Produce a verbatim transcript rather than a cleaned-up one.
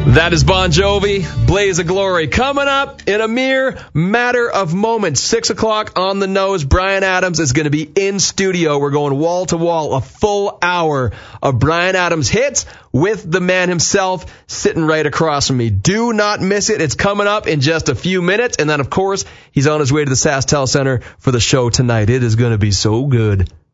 That is Bon Jovi, Blaze of Glory. Coming up in a mere matter of moments, six o'clock on the nose, Bryan Adams is going to be in studio. We're going wall to wall, a full hour of Bryan Adams hits with the man himself sitting right across from me. Do not miss it. It's coming up in just a few minutes. And then, of course, he's on his way to the SaskTel Center for the show tonight. It is going to be so good.